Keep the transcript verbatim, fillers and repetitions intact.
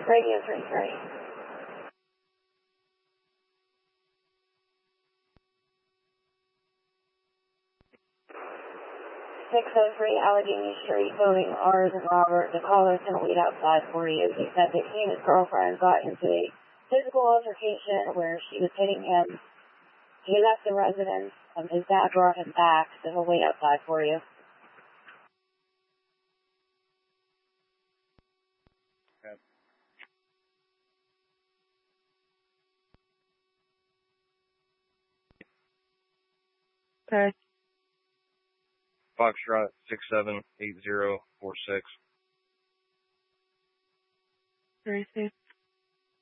Radio three three. six oh three Allegheny Street, building R's and Robert. The caller's going to wait outside for you. He said that he and his girlfriend got into a physical altercation where she was hitting him. He left the residence. Um, his dad brought him back, so he'll wait outside for you. Okay. Foxtrot six seven eight zero four six. Very safe.